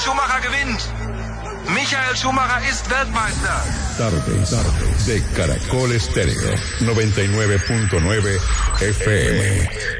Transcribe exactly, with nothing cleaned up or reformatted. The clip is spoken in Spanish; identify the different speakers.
Speaker 1: Schumacher gewinnt. Michael Schumacher ist Weltmeister.
Speaker 2: Tarde, tarde de Caracol Estéreo noventa y nueve punto nueve F M.